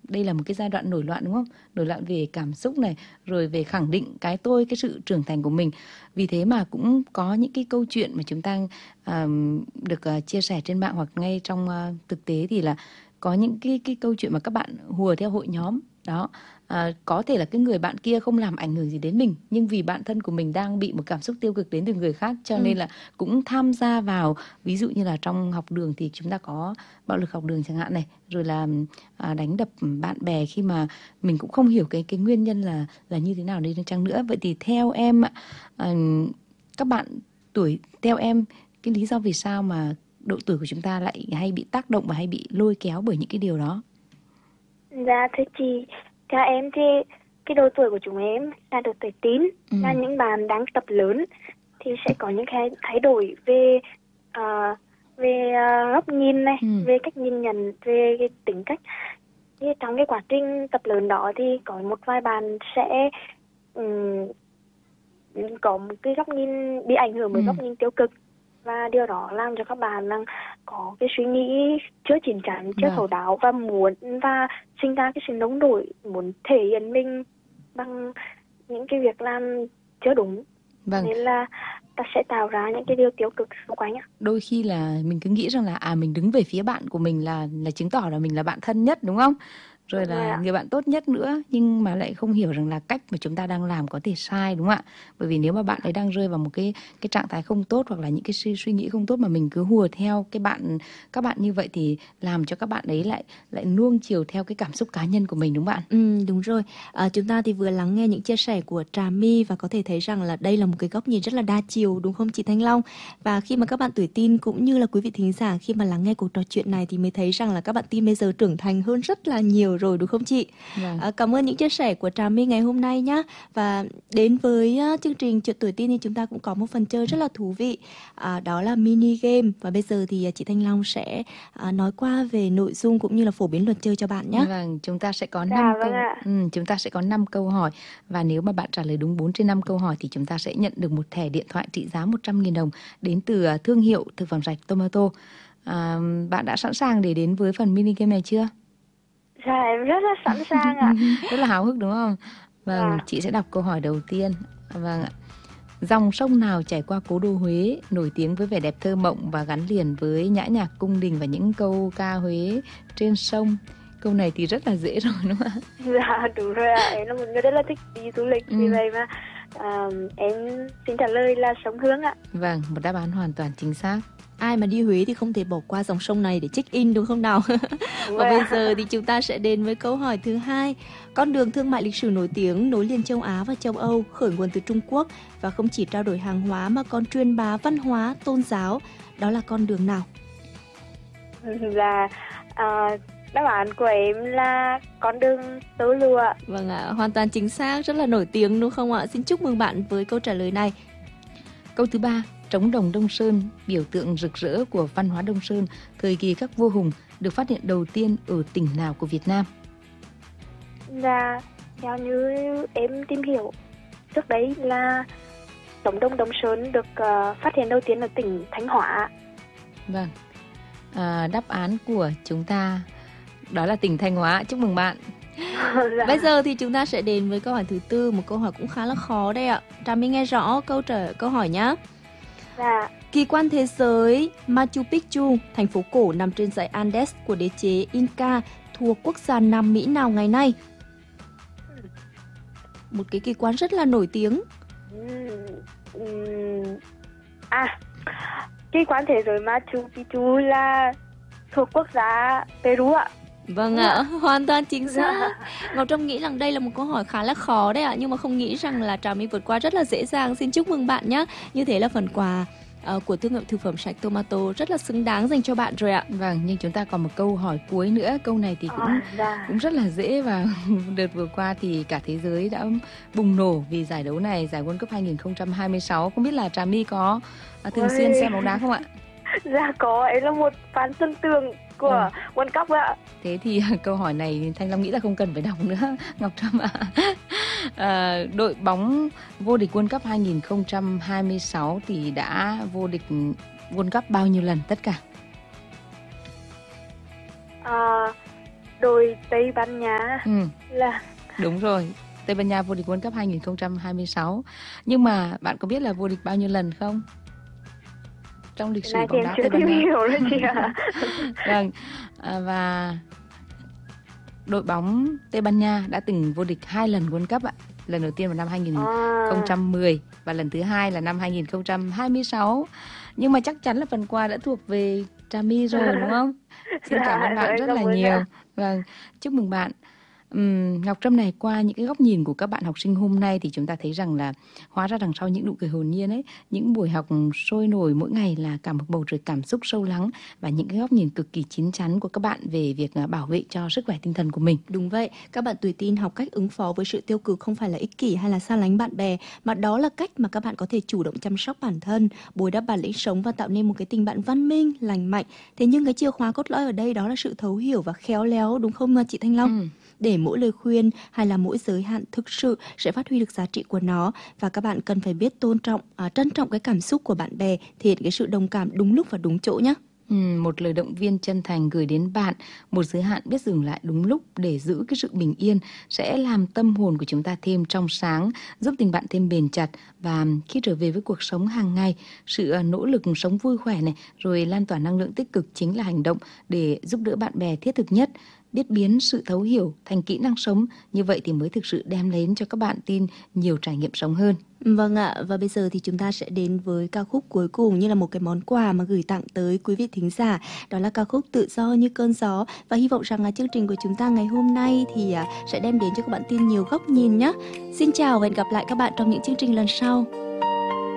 đây là một cái giai đoạn nổi loạn đúng không? Nổi loạn về cảm xúc này, rồi về khẳng định cái tôi, cái sự trưởng thành của mình. Vì thế mà cũng có những cái câu chuyện mà chúng ta được chia sẻ trên mạng hoặc ngay trong thực tế thì là có những cái câu chuyện mà các bạn hùa theo hội nhóm đó. Có thể là cái người bạn kia không làm ảnh hưởng gì đến mình, nhưng vì bạn thân của mình đang bị một cảm xúc tiêu cực đến từ người khác, cho nên là cũng tham gia vào. Ví dụ như là trong học đường thì chúng ta có bạo lực học đường chẳng hạn này, rồi là đánh đập bạn bè khi mà mình cũng không hiểu cái nguyên nhân là như thế nào đi chăng nữa. Vậy thì theo em các bạn tuổi theo em, cái lý do vì sao mà độ tuổi của chúng ta lại hay bị tác động và hay bị lôi kéo bởi những cái điều đó? Dạ thưa chị, theo em thì cái độ tuổi của chúng em là độ tuổi teen, là những bạn đang tập lớn thì sẽ có những cái thay đổi về góc nhìn này, về cách nhìn nhận, về cái tính cách. Thì trong cái quá trình tập lớn đó thì có một vài bạn sẽ có một cái góc nhìn bị ảnh hưởng bởi góc nhìn tiêu cực, và điều đó làm cho các bạn đang có cái suy nghĩ chưa chín chắn, chưa thấu đáo và sinh ra cái sự nóng nổi, muốn thể hiện mình bằng những cái việc làm chưa đúng. Nên là ta sẽ tạo ra những cái điều tiêu cực xung quanh. Đôi khi là mình cứ nghĩ rằng là mình đứng về phía bạn của mình là chứng tỏ là mình là bạn thân nhất đúng không? Rồi là người bạn tốt nhất nữa, nhưng mà lại không hiểu rằng là cách mà chúng ta đang làm có thể sai đúng không ạ? Bởi vì nếu mà bạn ấy đang rơi vào một cái trạng thái không tốt, hoặc là những cái suy nghĩ không tốt mà mình cứ hùa theo các bạn như vậy thì làm cho các bạn ấy lại nuông chiều theo cái cảm xúc cá nhân của mình đúng không bạn? Đúng rồi. Chúng ta thì vừa lắng nghe những chia sẻ của Trà My và có thể thấy rằng là đây là một cái góc nhìn rất là đa chiều đúng không chị Thanh Long? Và khi mà các bạn tuổi teen cũng như là quý vị thính giả khi mà lắng nghe cuộc trò chuyện này thì mới thấy rằng là các bạn teen bây giờ trưởng thành hơn rất là nhiều rồi đúng không chị? Cảm ơn những chia sẻ của Trà My ngày hôm nay nhé. Và đến với chương trình Chuyện tuổi teen thì chúng ta cũng có một phần chơi rất là thú vị, đó là mini game. Và bây giờ thì chị Thanh Long sẽ nói qua về nội dung cũng như là phổ biến luật chơi cho bạn nhé. Vâng, chúng ta sẽ có 5 câu hỏi, và nếu mà bạn trả lời đúng 4 trên 5 câu hỏi thì chúng ta sẽ nhận được một thẻ điện thoại trị giá 100.000 đồng đến từ thương hiệu thực phẩm sạch Tomato. Bạn đã sẵn sàng để đến với phần mini game này chưa? Dạ em rất là sẵn sàng ạ. Rất là háo hức đúng không? Vâng, chị sẽ đọc câu hỏi đầu tiên. Vâng ạ. Dòng sông nào chảy qua cố đô Huế, nổi tiếng với vẻ đẹp thơ mộng và gắn liền với nhã nhạc cung đình và những câu ca Huế trên sông? Câu này thì rất là dễ rồi đúng không ạ? Dạ đúng rồi ạ. Em là một người rất là thích đi du lịch, vì vậy mà em xin trả lời là sông Hương ạ. Vâng, một đáp án hoàn toàn chính xác. Ai mà đi Huế thì không thể bỏ qua dòng sông này để check in đúng không nào? Và bây giờ thì chúng ta sẽ đến với câu hỏi thứ hai. Con đường thương mại lịch sử nổi tiếng nối liền châu Á và châu Âu, khởi nguồn từ Trung Quốc và không chỉ trao đổi hàng hóa mà còn truyền bá văn hóa, tôn giáo. Đó là con đường nào? Là đáp án của em là con đường Tơ Lụa. Vâng ạ, hoàn toàn chính xác, rất là nổi tiếng đúng không ạ? Xin chúc mừng bạn với câu trả lời này. Câu thứ ba. Trống đồng Đông Sơn, biểu tượng rực rỡ của văn hóa Đông Sơn, thời kỳ các vua hùng, được phát hiện đầu tiên ở tỉnh nào của Việt Nam? Dạ, theo như em tìm hiểu, trước đấy là trống đồng Đông Sơn được phát hiện đầu tiên ở tỉnh Thanh Hóa. Vâng, đáp án của chúng ta đó là tỉnh Thanh Hóa. Chúc mừng bạn. Bây giờ thì chúng ta sẽ đến với câu hỏi thứ tư, một câu hỏi cũng khá là khó đây ạ. Trà My nghe rõ câu hỏi nhá. Dạ. Kỳ quan thế giới Machu Picchu, thành phố cổ nằm trên dãy Andes của đế chế Inca, thuộc quốc gia Nam Mỹ nào ngày nay? Một cái kỳ quan rất là nổi tiếng. Kỳ quan thế giới Machu Picchu là thuộc quốc gia Peru ạ. Vâng ạ, hoàn toàn chính xác. Ngọc Trâm nghĩ rằng đây là một câu hỏi khá là khó đấy ạ, nhưng mà không nghĩ rằng là Trà My vượt qua rất là dễ dàng. Xin chúc mừng bạn nhé. Như thế là phần quà của thương hiệu thực phẩm sạch Tomato rất là xứng đáng dành cho bạn rồi ạ. Vâng, nhưng chúng ta còn một câu hỏi cuối nữa. Câu này thì cũng rất là dễ, và đợt vừa qua thì cả thế giới đã bùng nổ vì giải đấu này, giải World Cup 2026. Không biết là Trà My có thường xuyên xem bóng đá không ạ? Dạ có, em là một fan sân tường của World Cup ạ. Thế thì câu hỏi này Thanh Long nghĩ là không cần phải đọc nữa, Ngọc Trâm ạ. Đội bóng vô địch World Cup 2026 thì đã vô địch World Cup bao nhiêu lần tất cả? đội Tây Ban Nha là đúng rồi. Tây Ban Nha vô địch World Cup 2026. Nhưng mà bạn có biết là vô địch bao nhiêu lần không? Trong lịch sử bóng đá Tây Ban Nha. Vâng. Và đội bóng Tây Ban Nha đã từng vô địch 2 lần World Cup ạ. Lần đầu tiên vào năm 2010 và lần thứ hai là năm 2026. Nhưng mà chắc chắn là phần quà đã thuộc về Trà My rồi đúng không? Xin cảm ơn bạn rất là nhiều. Vâng, chúc mừng bạn. Ngọc Trâm này, qua những cái góc nhìn của các bạn học sinh hôm nay thì chúng ta thấy rằng là hóa ra đằng sau những nụ cười hồn nhiên ấy, những buổi học sôi nổi mỗi ngày là cả một bầu trời cảm xúc sâu lắng và những cái góc nhìn cực kỳ chín chắn của các bạn về việc bảo vệ cho sức khỏe tinh thần của mình. Đúng vậy, các bạn tuổi teen học cách ứng phó với sự tiêu cực không phải là ích kỷ hay là xa lánh bạn bè, mà đó là cách mà các bạn có thể chủ động chăm sóc bản thân, bồi đắp bản lĩnh sống và tạo nên một cái tình bạn văn minh, lành mạnh. Thế nhưng cái chìa khóa cốt lõi ở đây đó là sự thấu hiểu và khéo léo, đúng không chị Thanh Long? Để mỗi lời khuyên hay là mỗi giới hạn thực sự sẽ phát huy được giá trị của nó, và các bạn cần phải biết trân trọng cái cảm xúc của bạn bè, thể hiện cái sự đồng cảm đúng lúc và đúng chỗ nhé. Một lời động viên chân thành gửi đến bạn, một giới hạn biết dừng lại đúng lúc để giữ cái sự bình yên sẽ làm tâm hồn của chúng ta thêm trong sáng, giúp tình bạn thêm bền chặt. Và khi trở về với cuộc sống hàng ngày, sự nỗ lực sống vui khỏe này, rồi lan tỏa năng lượng tích cực chính là hành động để giúp đỡ bạn bè thiết thực nhất. Biết biến sự thấu hiểu thành kỹ năng sống, như vậy thì mới thực sự đem đến cho các bạn teen nhiều trải nghiệm sống hơn. Vâng ạ, và bây giờ thì chúng ta sẽ đến với ca khúc cuối cùng như là một cái món quà mà gửi tặng tới quý vị thính giả. Đó là ca khúc Tự Do Như Cơn Gió. Và hy vọng rằng là chương trình của chúng ta ngày hôm nay thì sẽ đem đến cho các bạn teen nhiều góc nhìn nhé. Xin chào và hẹn gặp lại các bạn trong những chương trình lần sau.